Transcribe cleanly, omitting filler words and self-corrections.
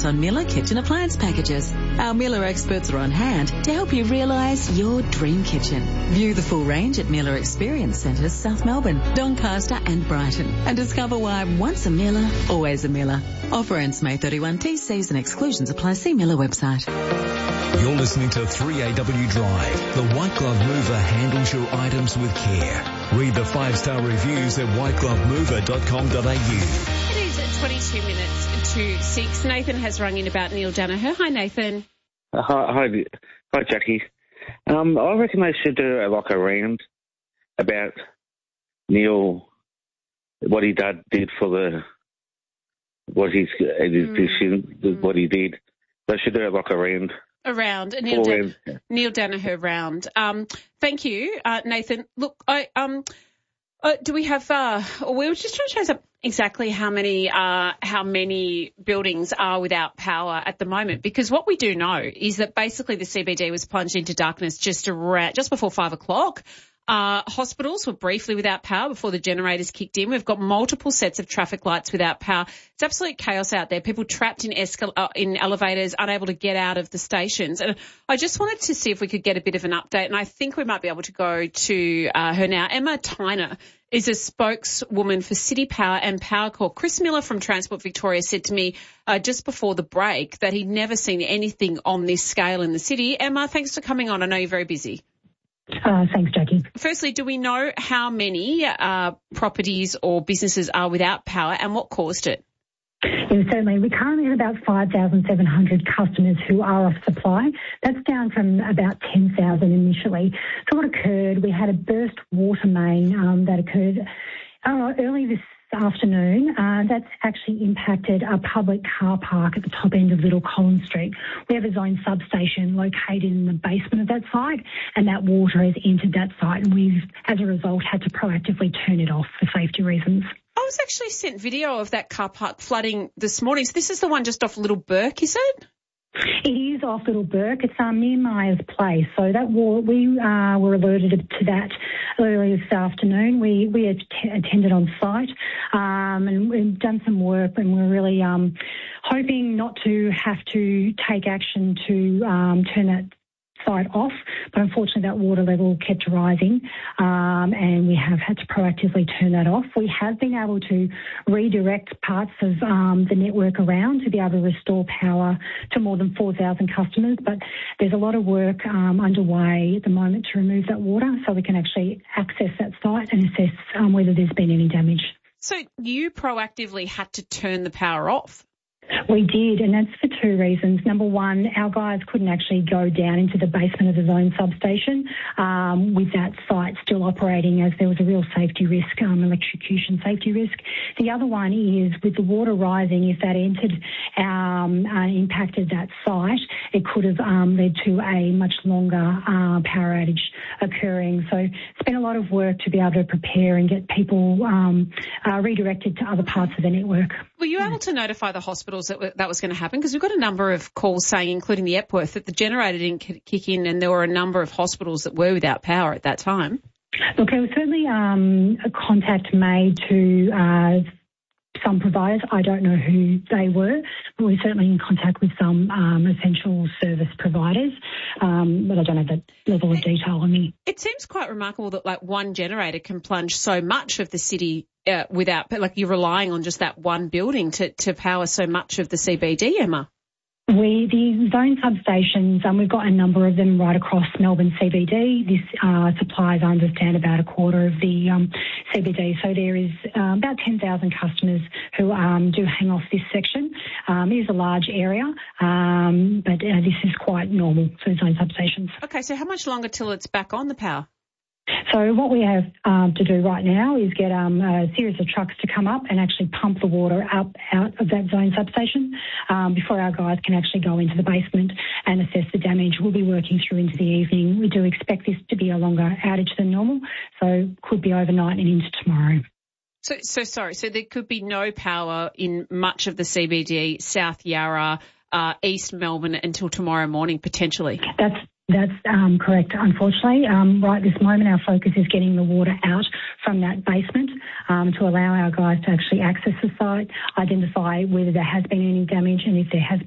on Miller kitchen appliance packages. Our Miller experts are on hand to help you realise your dream kitchen. View the full range at Miller Experience Centres, South Melbourne, Doncaster and Brighton, and discover why once a Miller, always a Miller. Offer ends May 31. T's and exclusions apply. See Miller website. You're listening to 3AW Drive. The White Glove Mover handles your items with care. Read the 5-star reviews at whiteglovemover.com.au. It is 22 minutes to 6. Nathan has rung in about Neil Danaher. Hi, Nathan. Hi, Jackie. I reckon they should do a round about Neil, what he did for what he did. They should do a round. Around Neil Danaher round. Thank you, Nathan. Look, do we have? We were just trying to trace up exactly how many buildings are without power at the moment, because what we do know is that basically the CBD was plunged into darkness just before 5 o'clock. Hospitals were briefly without power before the generators kicked in. We've got multiple sets of traffic lights without power. It's absolute chaos out there. People trapped in elevators, unable to get out of the stations. And I just wanted to see if we could get a bit of an update, and I think we might be able to go to her now. Emma Tyner is a spokeswoman for City Power and Powercorp. Chris Miller from Transport Victoria said to me just before the break that he'd never seen anything on this scale in the city. Emma, thanks for coming on. I know you're very busy. Thanks, Jackie. Firstly, do we know how many properties or businesses are without power and what caused it? Yeah, certainly. We currently have about 5,700 customers who are off supply. That's down from about 10,000 initially. So what occurred, we had a burst water main that occurred early this afternoon. That's actually impacted a public car park at the top end of Little Collins Street. We have a zone substation located in the basement of that site, and that water has entered that site, and we've, as a result, had to proactively turn it off for safety reasons. I was actually sent video of that car park flooding this morning. So this is the one just off Little Burke, is it? It is off Little Burke. It's near Myers Place. So that we were alerted to that earlier this afternoon. We attended on site and we've done some work, and we're really hoping not to have to take action to turn that site off, but unfortunately that water level kept rising and we have had to proactively turn that off. We have been able to redirect parts of the network around to be able to restore power to more than 4,000 customers, but there's a lot of work underway at the moment to remove that water so we can actually access that site and assess whether there's been any damage. So you proactively had to turn the power off? We did, and that's for two reasons. Number one, our guys couldn't actually go down into the basement of the zone substation with that site still operating, as there was a real safety risk, electrocution safety risk. The other one is with the water rising, if that entered, impacted that site, it could have led to a much longer power outage occurring. So it's been a lot of work to be able to prepare and get people redirected to other parts of the network. Were you able to notify the hospitals that was going to happen? Because we've got a number of calls saying, including the Epworth, that the generator didn't kick in and there were a number of hospitals that were without power at that time. Look, there was certainly a contact made to some providers. I don't know who they were, but we're certainly in contact with some essential service providers, but I don't have that level of detail on me. It seems quite remarkable that like one generator can plunge so much of the city without, like you're relying on just that one building to power so much of the CBD, Emma. The zone substations, we've got a number of them right across Melbourne CBD. This supplies, I understand, about a quarter of the CBD. So there is about 10,000 customers who do hang off this section. It is a large area, but this is quite normal for zone substations. Okay, so how much longer till it's back on the power? So what we have to do right now is get a series of trucks to come up and actually pump the water out of that zone substation before our guys can actually go into the basement and assess the damage. We'll be working through into the evening. We do expect this to be a longer outage than normal, so could be overnight and into tomorrow. So there could be no power in much of the CBD, South Yarra, East Melbourne until tomorrow morning, potentially? That's correct. Unfortunately, right this moment, our focus is getting the water out from that basement to allow our guys to actually access the site, identify whether there has been any damage, and if there has